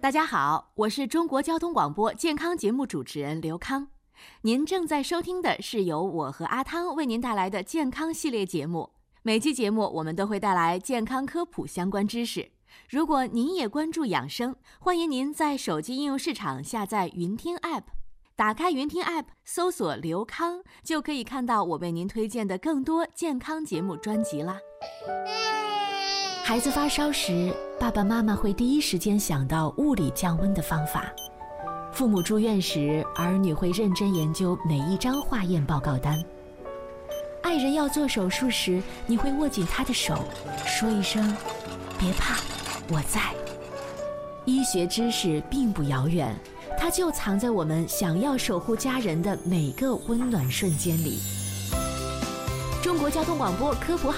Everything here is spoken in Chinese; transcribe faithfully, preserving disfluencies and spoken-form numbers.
大家好，我是中国交通广播健康节目主持人刘康。您正在收听的是由我和阿汤为您带来的健康系列节目。每期节目我们都会带来健康科普相关知识。如果您也关注养生，欢迎您在手机应用市场下载云听 App， 打开云听 App， 搜索刘康，就可以看到我为您推荐的更多健康节目专辑啦。孩子发烧时，爸爸妈妈会第一时间想到物理降温的方法。父母住院时，儿女会认真研究每一张化验报告单。爱人要做手术时，你会握紧他的手，说一声别怕，我在。医学知识并不遥远，它就藏在我们想要守护家人的每个温暖瞬间里。中国交通广播科普